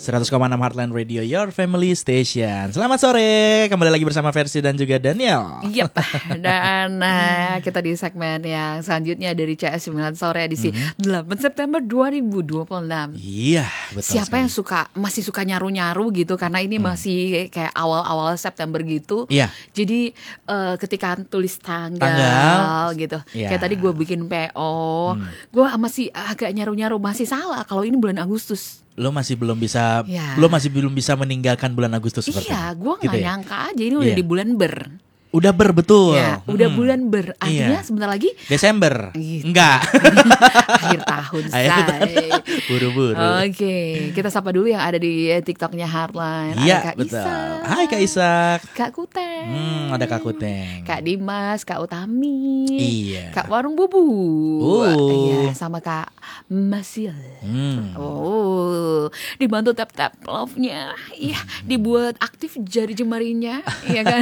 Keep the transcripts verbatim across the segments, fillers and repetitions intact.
seratus koma enam Heartland Radio, your family station. Selamat sore, kembali lagi bersama Versi dan juga Daniel. Yep. Dan uh, kita di segmen yang selanjutnya dari C S sembilan Sore edisi mm-hmm. delapan September dua ribu dua puluh enam. Iya, betul. Siapa sekali yang suka masih suka nyaru-nyaru gitu, karena ini hmm. masih kayak awal-awal September gitu. Iya. Jadi uh, ketika tulis tanggal, tanggal gitu. Iya. Kayak tadi gue bikin P O, hmm. gue masih agak nyaru-nyaru, masih salah kalau ini bulan Agustus. Lo masih belum bisa, ya. lo masih belum bisa meninggalkan bulan Agustus seperti Iya, gue gitu nggak ya? nyangka aja ini udah iya. di bulan ber. Udah ber, betul. Ya, udah hmm. bulan ber. Artinya iya. sebentar lagi Desember. gitu. Enggak. Akhir tahun, say. Buru-buru. Oke, okay. Kita sapa dulu yang ada di TikToknya Heartland. Iya, ada Kak betul. Isak. Hai Kak Isak. Kak Kuteng. Hmm, ada Kak Kuteng. Kak Dimas, Kak Utami. Iya. Kak Warung Bubu. Oh. Iya, sama Kak Masil. Hmm. Oh, dibantu tap-tap love-nya. Iya, dibuat aktif jari jemarinya, iya kan?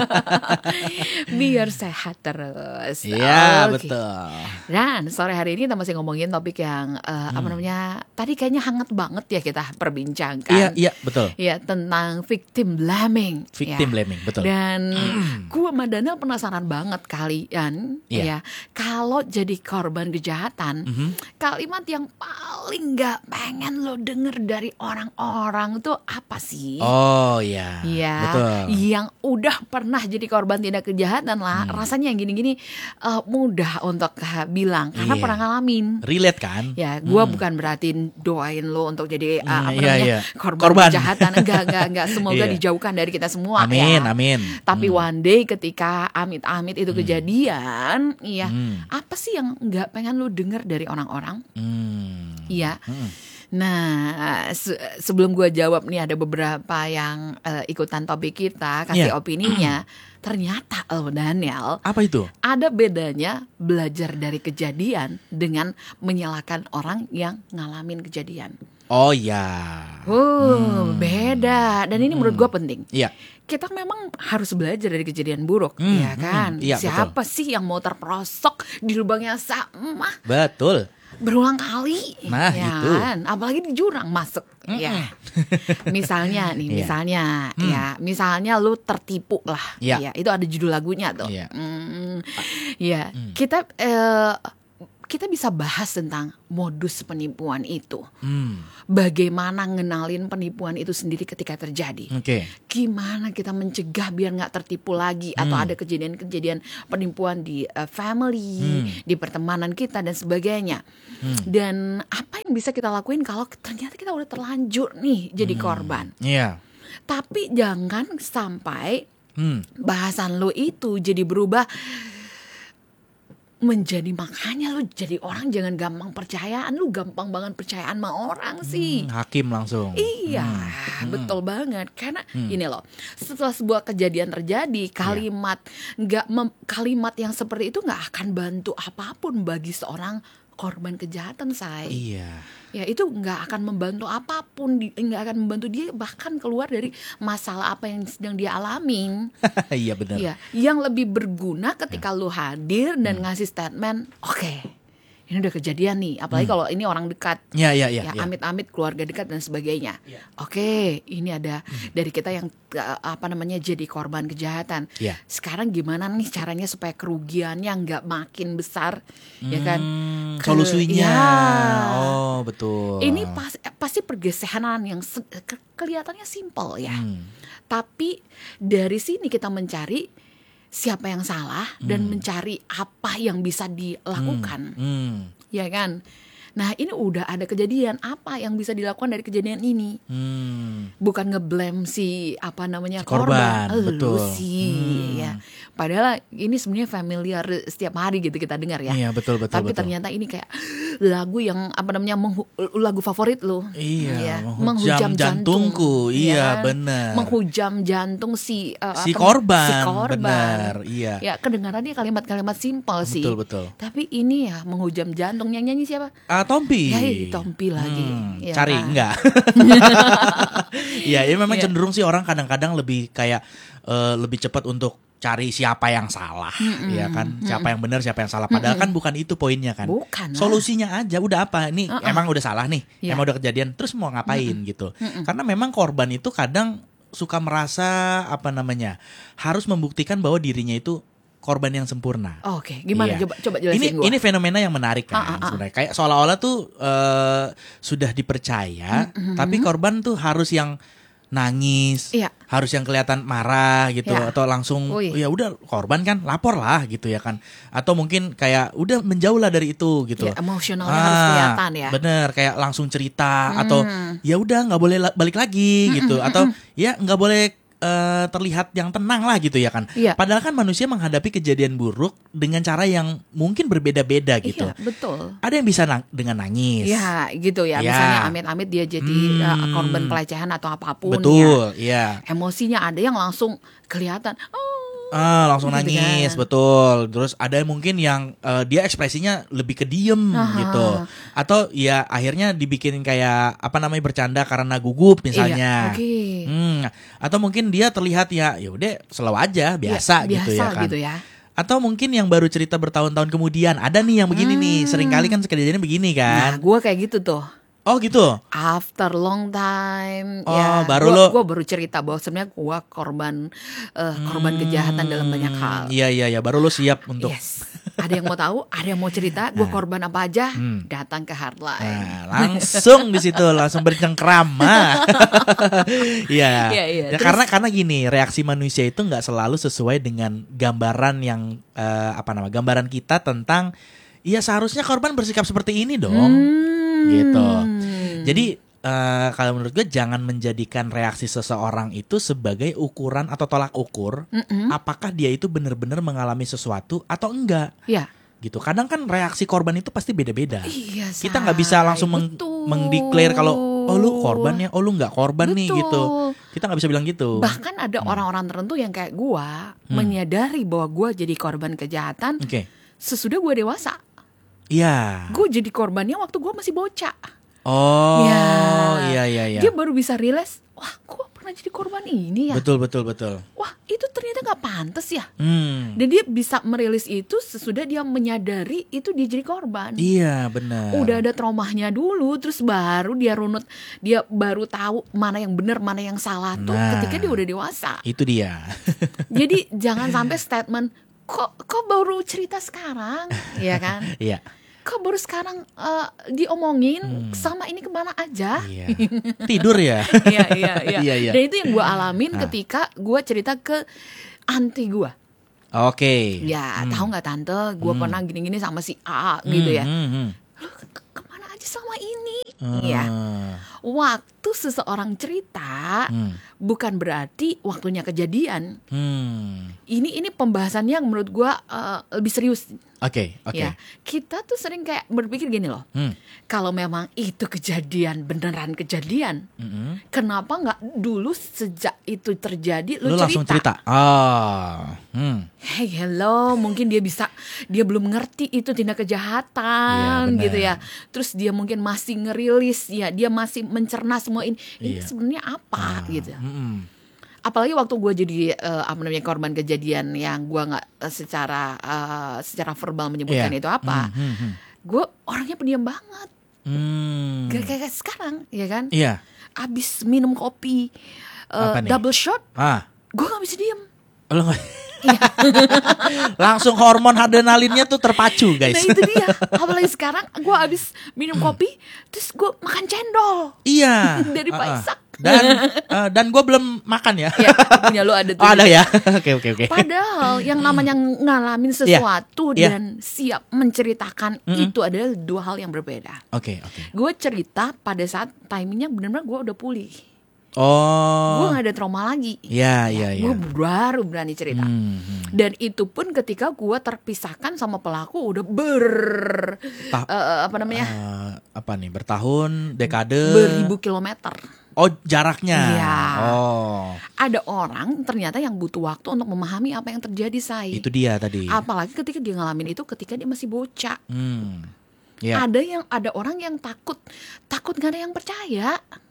Biar sehat terus. Iya, okay. betul. Dan sore hari ini kita masih ngomongin topik yang uh, hmm. apa namanya? Tadi kayaknya hangat banget ya kita perbincangkan. Iya, iya, betul. Iya, tentang victim blaming. Victim ya. blaming, betul. Dan gue sama Daniel penasaran banget kalian, yeah. ya, kalau jadi korban kejahatan, mm-hmm. kalimat yang paling nggak pengen lo denger dari orang-orang tuh apa sih? Oh iya, ya, betul. Yang udah pernah jadi korban tindak kejahatan lah, hmm. rasanya yang gini-gini uh, mudah untuk uh, bilang karena yeah. pernah ngalamin. Relate kan? Ya, gue hmm. bukan berarti doain lo untuk jadi uh, hmm, apa iya, namanya iya. korban, korban kejahatan. Enggak, enggak, enggak. Semoga yeah. dijauhkan dari kita semua. Amin, ya. amin. Tapi hmm. one day ketika amit-amit itu hmm. kejadian, iya, hmm. apa sih yang nggak pengen lo denger dari orang-orang? Hmm. Iya. Hmm. Nah, se- sebelum gue jawab nih, ada beberapa yang uh, ikutan topik kita kasih yeah. opininya. Ternyata loh Daniel, apa itu? Ada bedanya belajar dari kejadian dengan menyalahkan orang yang ngalamin kejadian. Oh ya. Oh, hmm. beda. Dan ini hmm. menurut gue penting. Iya. Kita memang harus belajar dari kejadian buruk, hmm. ya kan? Hmm. Iya, Siapa betul. sih yang mau terperosok di lubang yang sama? Betul. Berulang kali, nah ya itu, kan? Apalagi di jurang masuk, mm-mm. ya. Misalnya nih, misalnya, yeah. ya, misalnya lu tertipu lah, yeah. ya. Itu ada judul lagunya tuh, yeah. mm, ya. Mm. Kita eh, kita bisa bahas tentang modus penipuan itu, mm. bagaimana ngenalin penipuan itu sendiri ketika terjadi, okay. gimana kita mencegah biar nggak tertipu lagi, atau mm. ada kejadian-kejadian penipuan di uh, family, mm. di pertemanan kita dan sebagainya. Hmm. Dan apa yang bisa kita lakuin kalau ternyata kita udah terlanjur nih jadi hmm. korban. Iya. Tapi jangan sampai hmm. bahasan lo itu jadi berubah menjadi, makanya lu jadi orang jangan gampang percayaan. Lu gampang banget percayaan sama orang sih. hmm, Hakim langsung. Iya, hmm. betul hmm. banget. Karena hmm. ini loh, setelah sebuah kejadian terjadi, kalimat nggak yeah. mem- kalimat yang seperti itu nggak akan bantu apapun bagi seorang korban kejahatan, say. Iya. Ya itu nggak akan membantu apapun, nggak akan membantu dia bahkan keluar dari masalah apa yang sedang dia alamin. Iya benar. Ya, yang lebih berguna ketika ya. lu hadir dan hmm. ngasih statement, oke, okay, ini udah kejadian nih, apalagi hmm. kalau ini orang dekat, ya, ya, ya, ya, ya. amit-amit keluarga dekat dan sebagainya. Ya. Oke, okay, ini ada hmm. dari kita yang apa namanya jadi korban kejahatan. Ya. Sekarang gimana nih caranya supaya kerugiannya nggak makin besar, hmm, ya kan? Ke, solusinya. Ya. Oh betul. Ini pas, pasti pergeseran yang se- ke- kelihatannya simpel ya, hmm. tapi dari sini kita mencari siapa yang salah hmm. dan mencari apa yang bisa dilakukan, hmm. Hmm. ya kan? Nah ini udah ada kejadian, apa yang bisa dilakukan dari kejadian ini? Hmm. Bukan ngeblame si apa namanya si korban, korban, betul. sih, hmm. ya. Padahal ini sebenarnya familiar setiap hari gitu kita dengar ya. Iya betul betul. Tapi betul. ternyata ini kayak lagu yang apa namanya menghu- lagu favorit lo. Iya. Ya. Menghujam jantungku. Iya ya. benar. Menghujam jantung si uh, si apa, korban. Si korban. Benar. Iya. Ya kedengarannya kalimat-kalimat simpel sih. Betul betul. Tapi ini ya menghujam jantung, yang nyanyi siapa? Ah Tompi. Ya Tompi lagi. Hmm, ya, cari kan? enggak? Ya, ya memang ya. cenderung sih orang kadang-kadang lebih kayak uh, lebih cepat untuk cari siapa yang salah, mm-mm, ya kan, mm-mm. siapa yang benar, siapa yang salah. Padahal mm-mm. kan bukan itu poinnya kan. Bukan. Solusinya aja, udah apa? Ini uh-uh. emang udah salah nih, yeah. emang udah kejadian. Terus mau ngapain mm-mm. gitu? Mm-mm. Karena memang korban itu kadang suka merasa apa namanya, harus membuktikan bahwa dirinya itu korban yang sempurna. Oh, Oke, okay. Gimana? Iya. Coba coba jelasin ini, gua. Ini fenomena yang menarik kan, ah, ah, sebenarnya. Kayak seolah-olah tuh uh, sudah dipercaya, mm-hmm. tapi korban tuh harus yang nangis, iya. harus yang kelihatan marah gitu, ya. Atau langsung Ui. ya udah korban kan, lapor lah gitu ya kan. Atau mungkin kayak udah menjauh lah dari itu gitu. Ya, emosionalnya ah, harus kelihatan ya. Bener, kayak langsung cerita hmm. atau ya udah nggak boleh la- balik lagi hmm, gitu, hmm, atau hmm. ya nggak boleh Uh, terlihat yang tenang lah gitu ya kan. Iya. Padahal kan manusia menghadapi kejadian buruk dengan cara yang mungkin berbeda-beda gitu. Iya, betul. Ada yang bisa nang- dengan nangis. Iya, gitu ya. ya. Misalnya amit-amit dia jadi hmm. uh, korban pelecehan atau apapun. Betul, ya. ya. Emosinya ada yang langsung kelihatan. Oh, Ah, langsung gitu nangis, kan. Betul. Terus ada mungkin yang uh, dia ekspresinya lebih ke diem Aha. gitu. Atau ya akhirnya dibikin kayak apa namanya bercanda karena gugup misalnya. Iya, okay. hmm. Atau mungkin dia terlihat ya ya udah slow aja, biasa, ya, gitu biasa ya kan. Gitu ya. Atau mungkin yang baru cerita bertahun-tahun kemudian, ada nih yang begini hmm. nih, seringkali kan kejadiannya begini kan. Nah, gue kayak gitu tuh. Oh gitu. After long time, oh, ya. Baru gua, lo. Gue baru cerita bahwa sebenarnya gue korban, uh, korban hmm, kejahatan dalam banyak hal. Iya iya iya. Baru lo siap untuk. Yes. Ada yang mau tahu, ada yang mau cerita, gue nah. korban apa aja, hmm. datang ke Hardline. Nah, langsung di situ, langsung bercengkrama. Iya. Ya, ya. Ya, karena karena gini, reaksi manusia itu nggak selalu sesuai dengan gambaran yang uh, apa nama, gambaran kita tentang. Iya seharusnya korban bersikap seperti ini dong. Hmm. Gitu. Jadi uh, kalau menurut gue jangan menjadikan reaksi seseorang itu sebagai ukuran atau tolak ukur Mm-mm. apakah dia itu benar-benar mengalami sesuatu atau enggak. Iya. Gitu. Kadang kan reaksi korban itu pasti beda-beda. Iya, kita nggak bisa langsung meng- mengdeklar kalau oh lu korban ya, oh lu nggak korban Betul. nih gitu. Kita nggak bisa bilang gitu. Bahkan ada hmm. orang-orang tertentu yang kayak gue hmm. menyadari bahwa gue jadi korban kejahatan okay. sesudah gue dewasa. Iya. Gue jadi korbannya waktu gue masih bocah. Oh, ya. iya iya iya. Dia baru bisa realize, wah, gue pernah jadi korban ini ya. Betul betul betul. Wah, itu ternyata nggak pantas ya. Hmm. Dan dia bisa merilis itu sesudah dia menyadari itu dia jadi korban. Iya benar. Udah ada traumanya dulu, terus baru dia runut, dia baru tahu mana yang benar, mana yang salah tuh nah, ketika dia udah dewasa. Itu dia. Jadi jangan sampai statement kok kok baru cerita sekarang, ya kan? Iya. Kok baru sekarang uh, diomongin, hmm. sama ini kemana aja? Iya. Tidur ya? Iya, iya, iya. iya, iya. Dan itu yang gue alamin nah. ketika gue cerita ke anti gue. Oke. Okay. Ya, hmm. tahu nggak tante, gue hmm. pernah gini-gini sama si A, hmm, gitu ya. Hmm, hmm. Lu ke- kemana aja sama ini? Hmm. Ya. Waktu seseorang cerita, hmm. bukan berarti waktunya kejadian. Hmm. Ini ini pembahasan yang menurut gue uh, lebih serius. Oke, okay, oke. Okay. Ya, kita tuh sering kayak berpikir gini loh. Hmm. Kalau memang itu kejadian, beneran kejadian, mm-hmm. kenapa nggak dulu sejak itu terjadi lu, lu cerita? langsung cerita. Oh. Hmm. Hey, hello, mungkin dia bisa, dia belum ngerti itu tindak kejahatan, ya, gitu ya. Terus dia mungkin masih ngerilis, ya, dia masih mencerna semua ini. Ini iya. sebenarnya apa, ah. gitu. Mm-mm. Apalagi waktu gue jadi uh, apa namanya korban kejadian yang gue nggak uh, secara uh, secara verbal menyebutkan yeah. itu apa, mm, hmm, gue orangnya pendiam banget, mm. kayak kayak sekarang, ya kan? Iya. Yeah. Abis minum kopi uh, double shot, ah. gue nggak bisa diem. Lo nggak? Langsung hormon adrenalinnya tuh terpacu guys. Nah itu dia. Apalagi sekarang gue abis minum kopi, terus gue makan cendol. Iya. Dari Pak uh-uh. Isak. Dan uh, dan gue belum makan ya. Ya punya lu ada tuh. Oh ada ya. Oke oke oke. Padahal yang namanya ngalamin sesuatu yeah. dan yeah. siap menceritakan mm-hmm. itu adalah dua hal yang berbeda. Oke okay, oke. Okay. Gue cerita pada saat timingnya benar-benar gue udah pulih. Oh. Gue gak ada trauma lagi. Iya iya iya. Gue baru berani cerita. Hmm. Dan itu pun ketika gue terpisahkan sama pelaku udah ber Ta- uh, apa namanya? Uh, apa nih? Bertahun, dekade, beribu kilometer. Oh jaraknya. Iya. Oh. Ada orang ternyata yang butuh waktu untuk memahami apa yang terjadi, say. Itu dia tadi. Apalagi ketika dia ngalamin itu ketika dia masih bocah. Hmm. Yeah. Ada yang ada orang yang takut, takut gak ada yang percaya.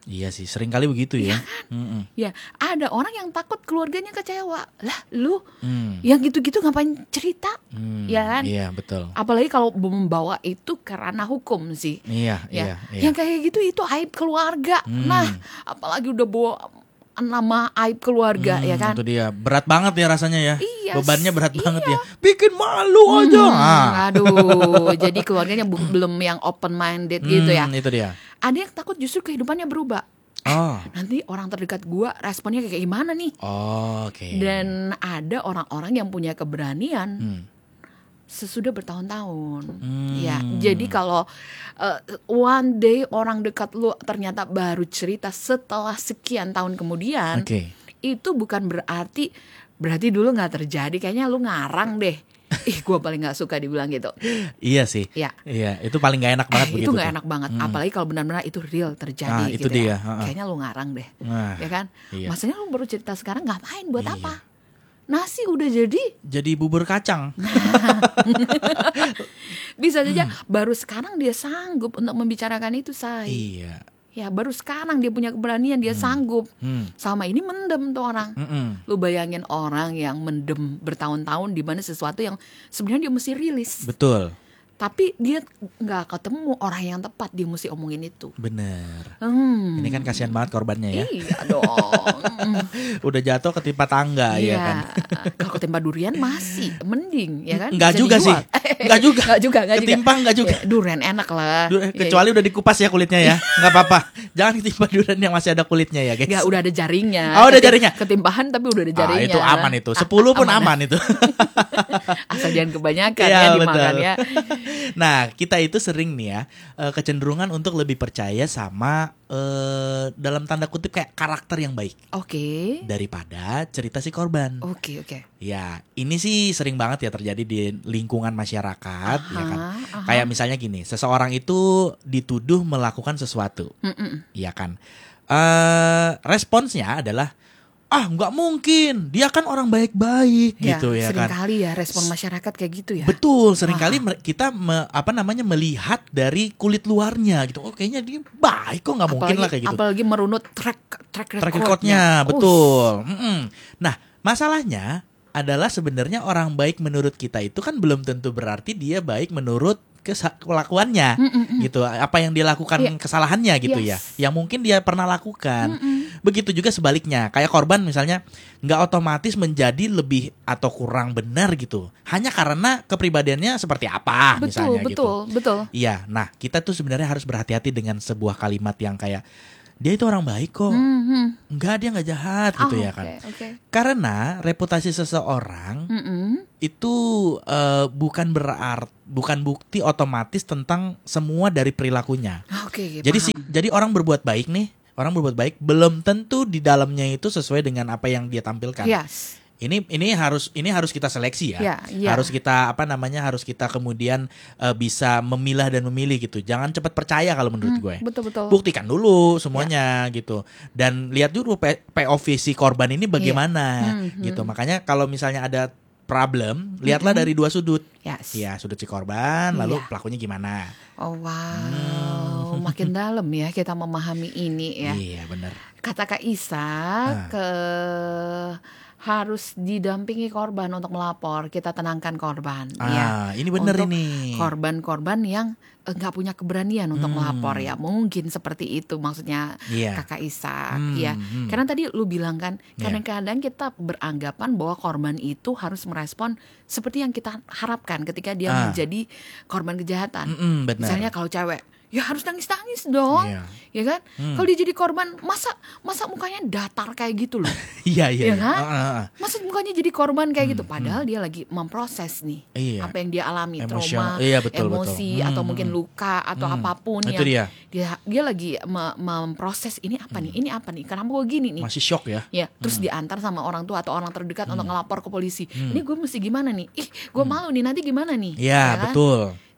Iya sih, sering kali begitu ya. Mm-mm. Ya, ada orang yang takut keluarganya kecewa. Lah, lu Hmm. yang gitu-gitu ngapain cerita? Hmm, Ya kan? Iya betul. Apalagi kalau membawa itu ke ranah hukum sih. Iya, Ya, iya, iya. yang kayak gitu itu aib keluarga. Hmm. Nah, apalagi udah bawa nama aib keluarga, Hmm, ya kan? Itu dia, berat banget ya rasanya ya. Iya, Bebannya berat iya. banget ya. Bikin malu aja. Hmm, Ah. aduh, jadi keluarganya bu- belum yang open minded gitu ya. Hmm, Itu dia. Ada yang takut justru kehidupannya berubah. Oh, Nanti orang terdekat gua responnya kayak gimana nih? oh oke. Dan ada orang-orang yang punya keberanian Hmm. sesudah bertahun-tahun. Hmm. Ya, jadi kalau uh, one day orang dekat lu ternyata baru cerita setelah sekian tahun kemudian, Oke. itu bukan berarti berarti dulu nggak terjadi. Kayaknya lu ngarang deh. Ih, gua paling nggak suka dibilang gitu. Iya sih. Ya. Iya, itu paling gak enak banget Eh, begitu. itu nggak tuh. enak banget. Hmm. Apalagi kalau benar-benar itu real terjadi Ah, itu gitu dia, ya. ha-ha. Kayaknya lu ngarang deh. Nah, Ya kan? iya. Maksudnya lu baru cerita sekarang ngapain? Buat Iya. apa? Nasi udah jadi. Jadi bubur kacang. Bisa saja baru sekarang dia sanggup untuk membicarakan itu, say. Iya. Ya, baru sekarang dia punya keberanian, dia sanggup. Hmm. Sama ini mendem tuh orang. Mm-mm. Lu bayangin orang yang mendem bertahun-tahun di mana sesuatu yang sebenarnya dia mesti rilis. Betul. Tapi dia nggak ketemu orang yang tepat, dia mesti omongin itu. Bener. Hmm. Ini kan kasihan banget korbannya ya. Iya dong. Udah jatuh ketimpa tangga ya kan. Kalau ketimpa durian masih mending, ya kan? Enggak Bisa juga sih. dijual. Enggak juga. Enggak juga, enggak juga. Ketimpa enggak juga. Ya, durian enak lah. Du- Ya, Kecuali udah dikupas ya kulitnya ya. Enggak apa-apa. Jangan ketimpa durian yang masih ada kulitnya ya, guys. Enggak, udah ada jaringnya. Oh, udah Ketim- jaringnya. Ketimpahan tapi udah ada Ah, jaringnya. itu aman itu. Ah, Sepuluh pun aman. aman itu. Asal jangan kebanyakan Iya, ya betul. dimakan ya. Nah, kita itu sering nih ya eh, kecenderungan untuk lebih percaya sama eh, dalam tanda kutip kayak karakter yang baik Oke. daripada cerita si korban. Oke, oke. Ya, ini sih sering banget ya terjadi di lingkungan masyarakat, ya kan. aha. Kayak misalnya gini, seseorang itu dituduh melakukan sesuatu, Mm-mm. ya kan. Eh, responsnya adalah ah nggak mungkin, dia kan orang baik-baik Ya, gitu ya sering kan. kali ya respon masyarakat kayak gitu ya. Betul, seringkali me- kita me- apa namanya melihat dari kulit luarnya gitu. Oh, kayaknya dia baik kok, nggak mungkin lah kayak gitu. Apalagi merunut track track Track recordnya. recordnya, betul. Mm-mm. Nah, masalahnya adalah sebenarnya orang baik menurut kita itu kan belum tentu berarti dia baik menurut kesa- kelakuannya, Mm-mm. gitu. Apa yang dia lakukan Iya. kesalahannya gitu Yes. ya, yang mungkin dia pernah lakukan. Mm-mm. Begitu juga sebaliknya, kayak korban misalnya nggak otomatis menjadi lebih atau kurang benar gitu, hanya karena kepribadiannya seperti apa Betul, misalnya gitu. betul, betul. Iya, nah kita tuh sebenarnya harus berhati-hati dengan sebuah kalimat yang kayak dia itu orang baik kok, Mhm. enggak dia nggak jahat gitu Oh, ya kan. Oke, oke. Karena reputasi seseorang Mm-mm. itu eh, bukan berarti bukan bukti otomatis tentang semua dari perilakunya. Oke, Jadi paham. si, jadi orang berbuat baik nih, orang berbuat baik belum tentu di dalamnya itu sesuai dengan apa yang dia tampilkan. Yes. Ini ini harus ini harus kita seleksi ya. Ya, ya. Harus kita apa namanya harus kita kemudian eh, bisa memilah dan memilih gitu. Jangan cepat percaya kalau menurut gue. Betul, betul. Buktikan dulu semuanya gitu. Dan lihat dulu P- POV si korban ini bagaimana Hmm, gitu. Makanya kalau misalnya ada problem, lihatlah dari dua sudut. Yes. Ya, sudut si korban lalu Iya. pelakunya gimana. Oh wow, makin dalam ya kita memahami ini ya. Iya, benar. Kata Kak Isa Ah. ke harus didampingi korban untuk melapor. Kita tenangkan korban. Ah, ya. ini benar Untuk ini. Korban-korban yang eh, nggak punya keberanian untuk Hmm. melapor ya. Mungkin seperti itu maksudnya Iya. Kakak Isa. Hmm, Ya, hmm. karena tadi lu bilang kan, Iya. kadang-kadang kita beranggapan bahwa korban itu harus merespon seperti yang kita harapkan ketika dia Ah. menjadi korban kejahatan. Mm-mm, benar. Misalnya kalau cewek, ya harus nangis-nangis dong, Iya. ya kan? Hmm. Kalau dia jadi korban, masa masa mukanya datar kayak gitu loh, Iya, iya. Iya iya. kan? Ah, ah, ah. masa mukanya jadi korban kayak gitu, padahal dia lagi memproses nih Iya. apa yang dia alami, Emosional. trauma, Iya, betul, emosi betul. atau Hmm, mungkin hmm. luka atau Hmm. apapun Itu yang dia. dia dia lagi me- memproses ini apa nih, ini apa nih, kenapa gue gini nih? Masih shock ya. Ya, terus diantar sama orang tua atau orang terdekat untuk ngelapor ke polisi. Ini gue mesti gimana nih? Ih, gue malu nih, nanti gimana nih? Iya, Ya kan? betul.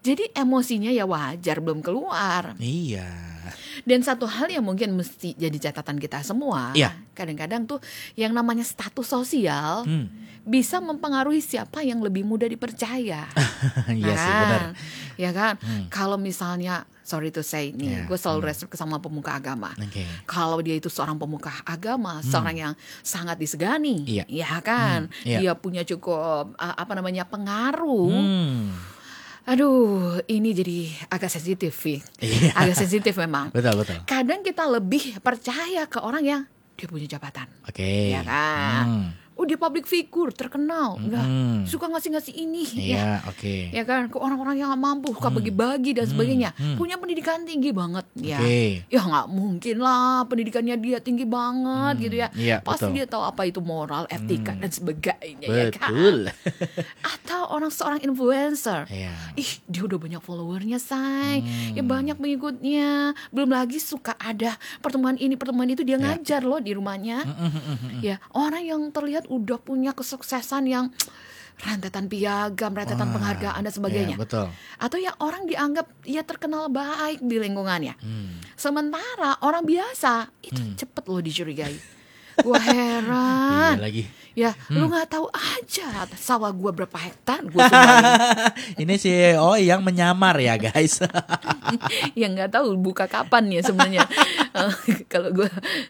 Jadi emosinya ya wajar belum keluar. Iya. Dan satu hal yang mungkin mesti jadi catatan kita semua, Iya. kadang-kadang tuh yang namanya status sosial Hmm. bisa mempengaruhi siapa yang lebih mudah dipercaya. Iya sih, Kan? benar. Ya kan? Hmm. Kalau misalnya, sorry to say nih, Iya. gue selalu Hmm. respect sama pemuka agama. Oke. Kalau dia itu seorang pemuka agama, seorang yang sangat disegani, Iya. ya kan? Hmm, iya. Dia punya cukup uh, apa namanya pengaruh. Hmm. Aduh, ini jadi agak sensitif, Vi. Iya. Agak sensitif memang. Betul, betul. Kadang kita lebih percaya ke orang yang dia punya jabatan, Oke. ya kan? Hmm. Oh, dia public figure terkenal, udah Mm-mm. suka ngasih-ngasih ini, Iya, ya. oke. Ya kan, ke orang-orang yang nggak mampu, suka Hmm. bagi-bagi dan Hmm. sebagainya, Hmm. punya pendidikan tinggi banget, ya. Oke. Ya nggak mungkin lah pendidikannya dia tinggi banget, Hmm. gitu ya. Iya, Pasti betul. dia tahu apa itu moral, etika Hmm. dan sebagainya, ya kan? Betul. Atau orang seorang influencer, Iya. ih dia udah banyak followernya, say, Hmm. ya banyak pengikutnya, belum lagi suka ada pertemuan ini pertemuan itu dia Ya. ngajar loh di rumahnya. Ya, orang yang terlihat udah punya kesuksesan yang rentetan piagam, rentetan Wah, penghargaan dan sebagainya. iya, betul. Atau ya orang dianggap ya terkenal baik di lingkungannya. Hmm. Sementara orang biasa itu Hmm. cepet loh dicurigai. Gua heran. Iya lagi. Ya, Hmm. lu nggak tahu aja sawah gua berapa hektar gua sumbangin. Ini si oh yang menyamar ya guys. Yang nggak tahu buka kapan ya sebenarnya. Eh, Kalau gua,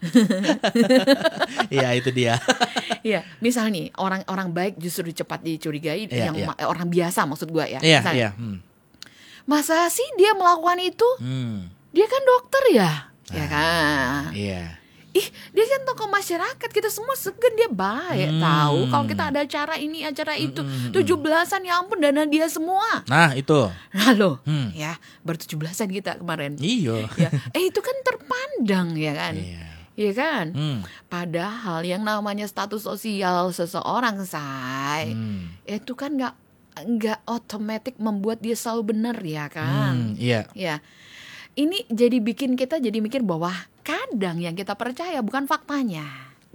Iya itu dia. ya misal nih orang-orang baik justru cepat dicurigai, Iya, yang iya. ma- orang biasa maksud gua ya. Iya, Misalnya, iya. Hmm. masa sih dia melakukan itu? Hmm. Dia kan dokter ya, ya Ah, kan. Iya. Ih, dia kan tokoh masyarakat, kita semua segen dia baik. Hmm. Tahu kalau kita ada acara ini, acara itu, Mm-mm. tujuh belasan ya ampun dana dia semua. Nah, itu. Nah loh, Hmm. ya baru tujuh belasan kita kemarin. Iyo. Ya, eh itu kan terpandang ya kan. Iya. Iya kan? Hmm. Padahal yang namanya status sosial seseorang, say, Hmm. itu kan nggak nggak otomatis membuat dia selalu benar ya kan? Hmm, iya. Ya, ini jadi bikin kita jadi mikir bahwa kadang yang kita percaya bukan faktanya,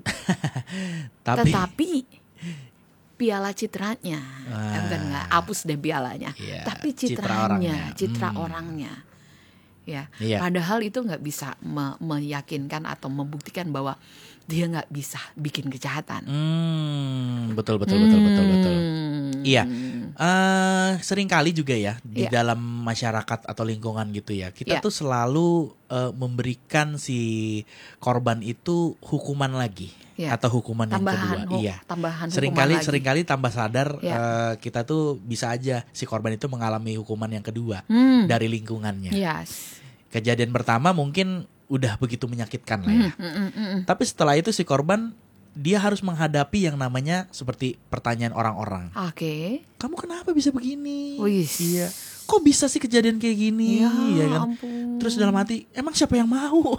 Tapi tetapi piala citranya, Ah. eh, bukan nggak hapus deh pialanya, Iya, tapi citra citranya, orangnya. citra Hmm. orangnya. Ya, Iya. padahal itu nggak bisa me- meyakinkan atau membuktikan bahwa dia nggak bisa bikin kejahatan. Hmm, betul betul betul betul betul. Hmm. Iya. Eh seringkali juga ya di Iya. dalam masyarakat atau lingkungan gitu ya. Kita Iya. tuh selalu eh, memberikan si korban itu hukuman lagi Iya. atau hukuman Tambahan, yang kedua. hu- Iya. tambahan Seringkali hukuman lagi. seringkali tambah sadar Iya. eh, kita tuh bisa aja si korban itu mengalami hukuman yang kedua Hmm. dari lingkungannya. Yes. Kejadian pertama mungkin udah begitu menyakitkan lah ya. Hmm, hmm, hmm, hmm. Tapi setelah itu si korban dia harus menghadapi yang namanya seperti pertanyaan orang-orang. Oke. Kamu kenapa bisa begini? Wis. Iya. Kok bisa sih kejadian kayak gini? Ya, Ya kan? ampun. Terus dalam hati, emang siapa yang mau?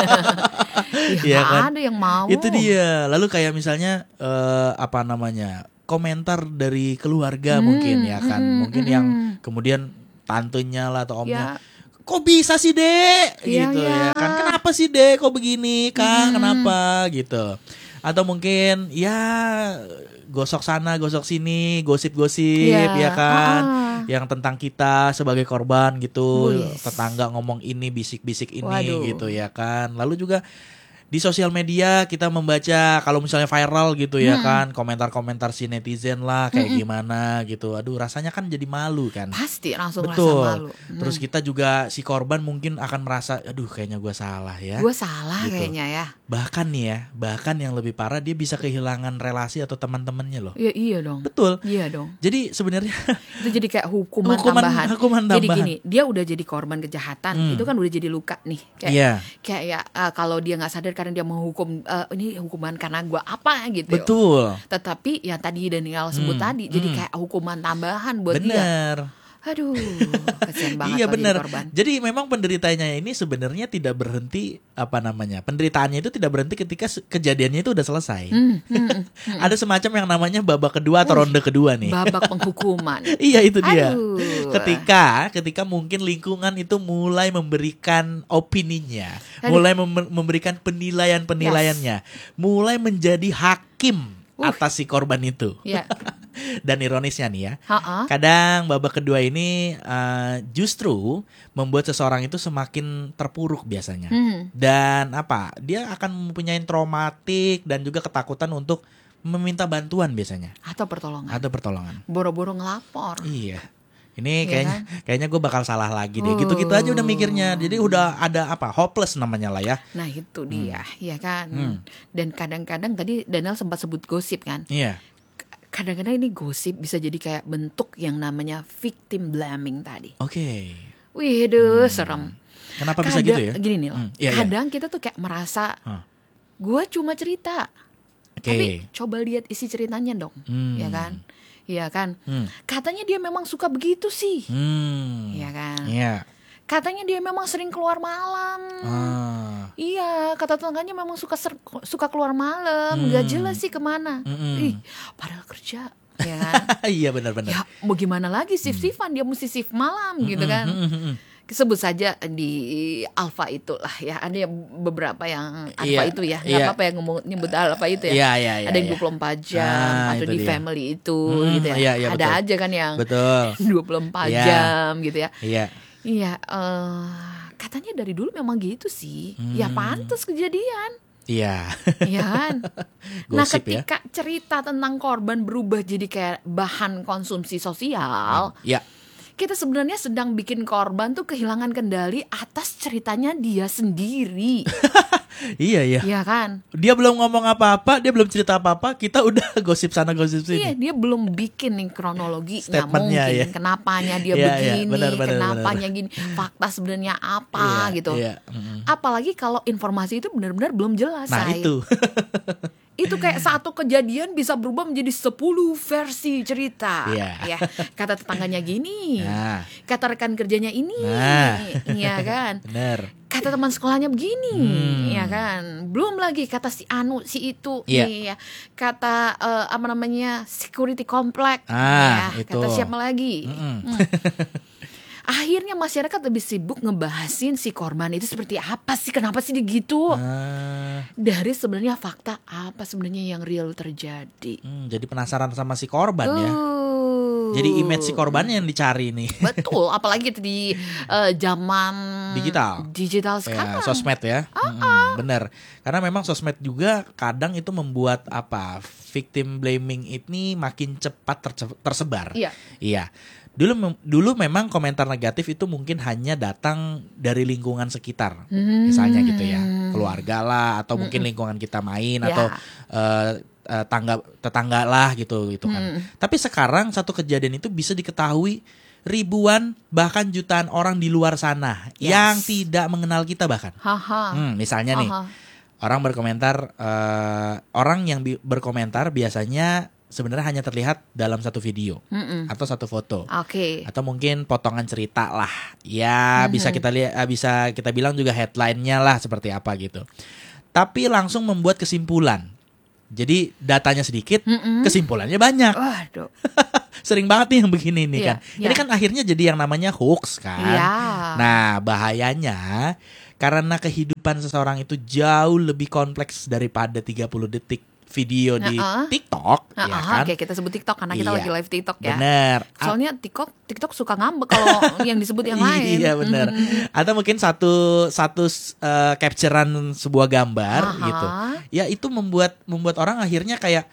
Ya, Iya nggak kan? ada yang mau. Itu dia. Lalu kayak misalnya eh, apa namanya? Komentar dari keluarga Hmm, mungkin ya kan. hmm, Mungkin hmm, yang hmm. kemudian tantenya lah atau omnya. Ya. Kok bisa sih dek Iya, gitu iya. ya kan, kenapa sih dek kok begini kang, Hmm. kenapa gitu. Atau mungkin ya gosok sana gosok sini, gosip-gosip Iya. ya kan, Ah. yang tentang kita sebagai korban gitu. Wih. Tetangga ngomong ini, bisik-bisik ini Waduh. gitu ya kan. Lalu juga di sosial media kita membaca kalau misalnya viral gitu ya Hmm. kan, komentar-komentar si netizen lah kayak gimana gitu. Aduh rasanya kan jadi malu kan. Pasti langsung Betul. rasa malu. Hmm. Terus kita juga si korban mungkin akan merasa, aduh kayaknya gue salah ya. Gue salah Gitu. kayaknya ya. Bahkan nih ya, bahkan yang lebih parah dia bisa kehilangan relasi atau teman-temannya loh. Ya iya dong. Betul. Iya dong. Jadi sebenarnya Itu jadi kayak hukuman, Hukuman- tambahan. hukuman Jadi tambahan. gini, dia udah jadi korban kejahatan, Hmm. itu kan udah jadi luka nih. Kayak Iya, kayak ya uh, kalau dia nggak sadar karena dia menghukum uh, ini hukuman karena gua apa gitu. betul. Tetapi yang tadi Daniel sebut Hmm, tadi jadi hmm. kayak hukuman tambahan buat dia. Bener. Aduh, kasihan banget Iya kalau jadi bener. korban. Jadi memang penderitanya ini sebenarnya tidak berhenti apa namanya? Penderitaannya itu tidak berhenti ketika se- kejadiannya itu udah selesai. Hmm, hmm, hmm. Ada semacam yang namanya babak kedua atau ronde kedua nih. Babak penghukuman. Iya itu dia. Aduh. Ketika ketika mungkin lingkungan itu mulai memberikan opininya, Aduh. mulai mem- memberikan penilaian-penilaiannya, mulai menjadi hakim Uh. atas si korban itu. Ya. Dan ironisnya nih ya, Ha-ha. kadang babak kedua ini uh, justru membuat seseorang itu semakin terpuruk biasanya. Hmm. Dan apa? Dia akan mempunyai traumatik dan juga ketakutan untuk meminta bantuan biasanya Atau pertolongan. atau pertolongan. Boro-boro ngelapor. Iya. Ini Iya kayaknya kan? kayaknya gue bakal salah lagi deh. Oh. Gitu-gitu aja udah mikirnya. Jadi udah ada apa? Hopeless namanya lah ya. Nah itu dia, ya kan. Hmm. Dan kadang-kadang tadi Daniel sempat sebut gosip kan. Iya. Kadang-kadang ini gosip bisa jadi kayak bentuk yang namanya victim blaming tadi. Oke. Wih, aduh, serem. Kenapa bisa Kadang- gitu ya? Gini nih loh, Hmm, iya, iya. kadang kita tuh kayak merasa Hah. gue cuma cerita, Oke. tapi coba lihat isi ceritanya dong, Hmm. ya kan? Iya kan? Hmm. Katanya dia memang suka begitu sih, Hmm. ya kan? Iya. Katanya dia memang sering keluar malam. Ah. Iya, kata tetangganya memang suka ser- suka keluar malam, nggak jelas sih kemana. Mm-mm. Ih, padahal kerja, ya kan? Iya benar-benar. Ya mau gimana lagi shift-shiftan, dia mesti shift malam gitu kan. Mm, mm, mm. Sebut saja di Alfa itu lah ya, ada yang beberapa yang Alfa Iya, itu ya, nggak iya. apa-apa yang ngomong nyebut Alfa itu ya. Iya, iya, iya, Ada yang iya. dua puluh empat jam Ah, atau itu di dia. family itu Hmm, gitu ya. iya, iya, Ada betul. aja kan yang Betul. dua puluh empat Iya. jam gitu ya. Iya. Iya, eh, katanya dari dulu memang gitu sih. Ya Hmm. pantas kejadian. Iya. Iya kan? Nah Gosip ya. ketika cerita tentang korban berubah jadi kayak bahan konsumsi sosial, Iya. kita sebenarnya sedang bikin korban tuh kehilangan kendali atas ceritanya dia sendiri. Iya, iya. Iya kan? Dia belum ngomong apa-apa, dia belum cerita apa-apa, kita udah gosip sana gosip sini. Iya, dia belum bikin nih kronologinya Statementnya, mungkin ya. kenapanya dia Iya, iya, begini, benar, benar, kenapanya gini, fakta sebenarnya apa Iya, gitu. Iya. Mm-mm. Apalagi kalau informasi itu benar-benar belum jelas. Nah, Say. itu. Itu kayak satu kejadian bisa berubah menjadi sepuluh versi cerita. Iya. Ya, kata tetangganya gini, Nah. kata rekan kerjanya ini, Nah. iya kan? Bener. Kata teman sekolahnya begini, Hmm. ya kan? Belum lagi kata si Anu, si itu, Iya. iya. Kata eh, apa namanya security complex, Ah, ya. itu. Kata siapa lagi? Mm-mm. Hmm. Akhirnya masyarakat lebih sibuk ngebahasin si korban itu seperti apa sih, kenapa sih dia gitu? Ah, Dari sebenarnya fakta apa sebenarnya yang real terjadi. hmm, jadi penasaran sama si korban ya. Uh. Jadi image si korbannya yang dicari nih. Betul, apalagi itu di eh, zaman Digital. digital Ya, sekarang. sosmed ya. Mm-mm, bener. Karena memang sosmed juga kadang itu membuat apa? Victim blaming ini makin cepat terce- tersebar. Iya. Iya. Dulu mem- dulu memang komentar negatif itu mungkin hanya datang dari lingkungan sekitar. Hmm. Misalnya gitu ya. Keluarga lah atau mungkin lingkungan kita main Ya. atau eh, eh, tangga tetangga lah gitu gitu kan. Hmm. Tapi sekarang satu kejadian itu bisa diketahui ribuan bahkan jutaan orang di luar sana Yes. yang tidak mengenal kita bahkan. Haha. Hmm, misalnya nih, Aha. orang berkomentar, eh, orang yang bi- berkomentar biasanya sebenarnya hanya terlihat dalam satu video Mm-mm. atau satu foto Oke. atau mungkin potongan cerita lah. Ya bisa kita lihat, eh, bisa kita bilang juga headline-nya lah seperti apa gitu. Tapi langsung membuat kesimpulan. Jadi datanya sedikit, Mm-mm. kesimpulannya banyak. Waduh. Sering banget nih yang begini nih Iya, kan. iya. Ini kan akhirnya jadi yang namanya hoax kan. Iya. Nah, bahayanya karena kehidupan seseorang itu jauh lebih kompleks daripada tiga puluh detik video di Nah, uh. TikTok, Nah, ya aha, kan? Oke, kita sebut TikTok karena kita Iya. lagi live TikTok ya. Bener. A- Soalnya TikTok TikTok suka ngambek kalau yang disebut yang lain. Iya benar. Atau mungkin satu satu uh, capturean sebuah gambar Aha. gitu. Ya itu membuat membuat orang akhirnya kayak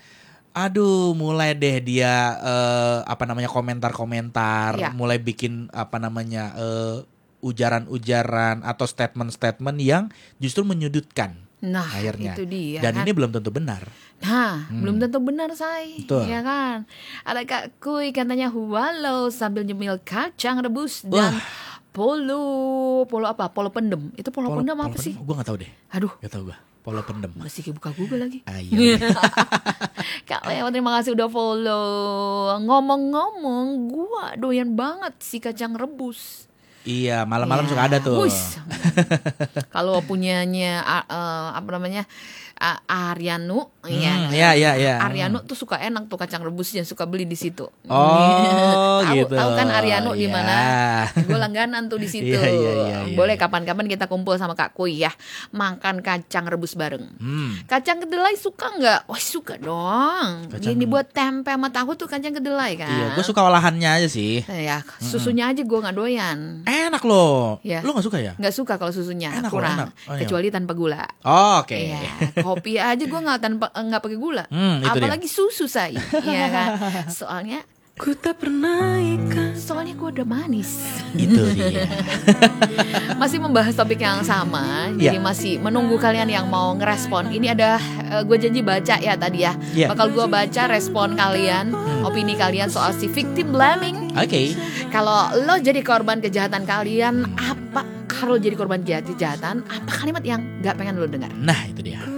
aduh mulai deh dia eh, apa namanya komentar-komentar, Iya. mulai bikin apa namanya eh, ujaran-ujaran atau statement-statement yang justru menyudutkan Nah, akhirnya. itu dia. Dan kan? ini belum tentu benar. Nah, Hmm. belum tentu benar, say. Betul. Ya kan? Ada Kak Kuy katanya walau sambil nyemil kacang rebus dan Wah. polo polo apa? Polo pendem. Itu polo, pendem apa sih? Gue gak tahu deh. Aduh, Gak tahu gue. Polo pendem. masih buka Google lagi. Ah, iya. Kak Leo, terima kasih udah follow. Ngomong-ngomong, gua doyan banget si kacang rebus. Iya, malam-malam Ya, suka ada tuh. wush. Kalau punyanya uh, uh, apa namanya uh, Aryanu, Hmm, ya, ya, ya. Aryanu tuh suka enak tuh kacang rebusnya, suka beli di situ. Oh, tahu, gitu. tahu kan Aryanu di Iya. mana? Gue langganan tuh di situ. Iya, iya, iya, iya. Boleh kapan-kapan kita kumpul sama Kak Kuy ya, makan kacang rebus bareng. Hmm. Kacang kedelai suka nggak? Wah suka dong. Kacang- Ini buat tempe sama tahu tuh kacang kedelai kan. Iya, gue suka olahannya aja sih. Ya, susunya aja gue nggak doyan. Enak loh. Ya. Lu gak suka ya? Nggak suka kalau susunya Enak loh, kurang, enak. Oh, iya. kecuali tanpa gula. Oh, oke. Iya, kopi aja gue nggak tanpa nggak pakai gula. Hmm, itu dia. Apalagi susu saya, iya kan? Soalnya Ku tak pernah ikan. soalnya gue udah manis. Itu dia. Masih membahas topik yang sama, Iya. jadi masih menunggu kalian yang mau ngerespon. Ini ada gue janji baca ya tadi ya. Iya. Bakal gue baca respon kalian, opini kalian soal si victim blaming. Oke. Kalau lo jadi korban kejahatan kalian, apa kalau jadi korban kejahatan, apa kalimat yang nggak pengen lo dengar? Nah, itu dia.